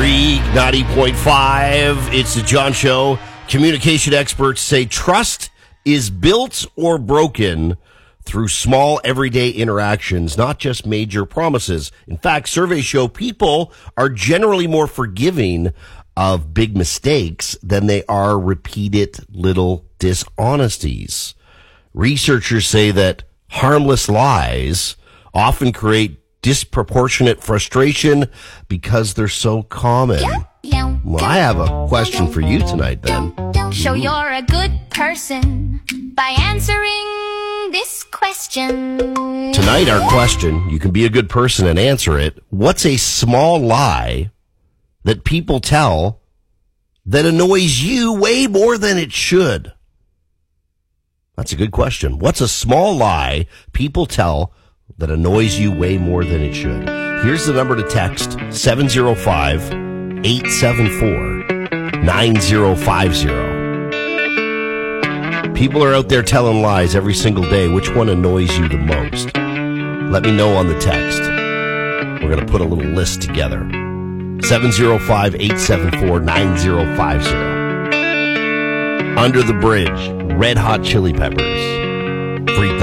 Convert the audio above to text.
90.5. It's the John Show. Communication experts say trust is built or broken through small everyday interactions, not just major promises. In fact, surveys show people are generally more forgiving of big mistakes than they are repeated little dishonesties. Researchers say that harmless lies often create disproportionate frustration because they're so common. Well, I have a question for you tonight, then. Show you're a good person by answering this question. Tonight, our question, you can be a good person and answer it. What's a small lie that people tell that annoys you way more than it should? That's a good question. What's a small lie people tell that annoys you way more than it should? Here's the number to text, 705-874-9050. People are out there telling lies every single day. Which one annoys you the most? Let me know on the text. We're going to put a little list together. 705-874-9050. Under the Bridge, Red Hot Chili Peppers. Freak